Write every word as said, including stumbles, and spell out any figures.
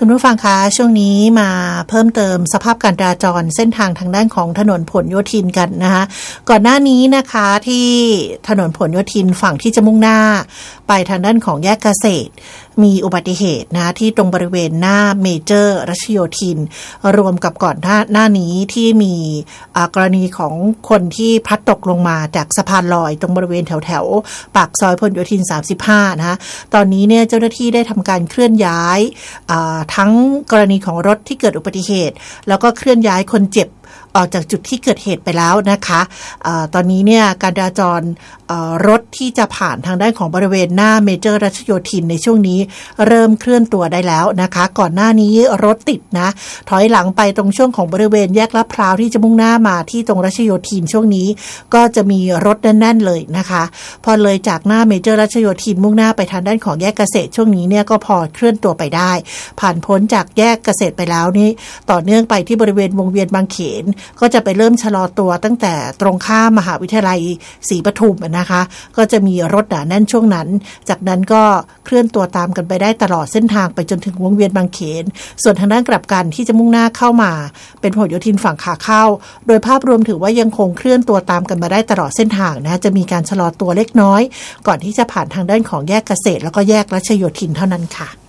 คุณผู้ฟังคะช่วงนี้มาเพิ่มเติมสภาพการจราจรเส้นทางทางด้านของถนนผลโยธินกันนะคะก่อนหน้านี้นะคะที่ถนนผลโยธินฝั่งที่จะมุ่งหน้าไปทางด้านของแยกเกษตรมีอุบัติเหตุนะที่ตรงบริเวณหน้าเมเจอร์รัชโยธินรวมกับก่อนหน้าหน้านี้ที่มีกรณีของคนที่พลัดตกลงมาจากสะพานลอยตรงบริเวณแถวแถวปากซอยพหลโยธินสามสิบห้านะคะตอนนี้เนี่ยเจ้าหน้าที่ได้ทำการเคลื่อนย้ายทั้งกรณีของรถที่เกิดอุบัติเหตุแล้วก็เคลื่อนย้ายคนเจ็บออกจากจุดที่เกิดเหตุไปแล้วนะคะเอ่อตอนนี้เนี่ยการจราจรรถที่จะผ่านทางด้านของบริเวณหน้าเมเจอร์รัชโยธินในช่วงนี้เริ่มเคลื่อนตัวได้แล้วนะคะก่อนหน้านี้รถติดนะถอยหลังไปตรงช่วงของบริเวณแยกลาดพร้าวที่จะมุ่งหน้ามาที่ตรงรัชโยธินช่วงนี้ก็จะมีรถแน่นๆเลยนะคะพอเลยจากหน้าเมเจอร์รัชโยธินมุ่งหน้าไปทางด้านของแยกเกษตรช่วงนี้เนี่ยก็พอเคลื่อนตัวไปได้ผ่านพ้นจากแยกเกษตรไปแล้วนี่ต่อเนื่องไปที่บริเวณวงเวียนบางเขนก็จะไปเริ่มชะลอตัวตั้งแต่ตรงข้ามมหาวิทยาลัยศรีปทุมนะคะก็จะมีรถหนาแน่นช่วงนั้นจากนั้นก็เคลื่อนตัวตามกันไปได้ตลอดเส้นทางไปจนถึงวงเวียนบางเขนส่วนทางด้านกลับกันที่จะมุ่งหน้าเข้ามาเป็นพหลโยธินฝั่งขาเข้าโดยภาพรวมถือว่ายังคงเคลื่อนตัวตามกันมาได้ตลอดเส้นทางนะจะมีการชะลอตัวเล็กน้อยก่อนที่จะผ่านทางด้านของแยกเกษตรแล้วก็แยกรัชโยธินเท่านั้นค่ะ